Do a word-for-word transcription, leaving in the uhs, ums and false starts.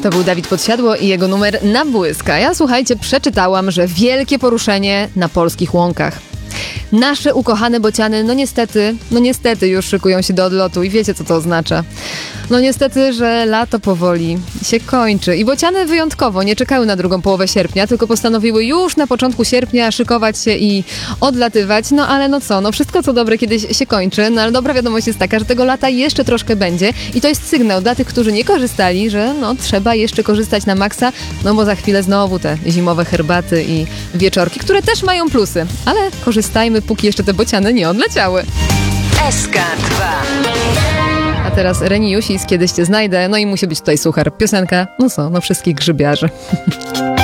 To był Dawid Podsiadło i jego numer Na błysk. A ja, słuchajcie, przeczytałam, że wielkie poruszenie na polskich łąkach. Nasze ukochane bociany, no niestety, no niestety już szykują się do odlotu i wiecie, co to oznacza. No niestety, że lato powoli się kończy i bociany wyjątkowo nie czekały na drugą połowę sierpnia, tylko postanowiły już na początku sierpnia szykować się i odlatywać. No ale no co, no wszystko co dobre kiedyś się kończy, no ale dobra wiadomość jest taka, że tego lata jeszcze troszkę będzie i to jest sygnał dla tych, którzy nie korzystali, że no trzeba jeszcze korzystać na maksa, no bo za chwilę znowu te zimowe herbaty i wieczorki, które też mają plusy, ale korzystajmy, póki jeszcze te bociany nie odleciały. S K dwa. A teraz Reni Jusis, Kiedyś cię znajdę, no i musi być tutaj suchar. Piosenka, no co, no wszystkich grzybiarzy.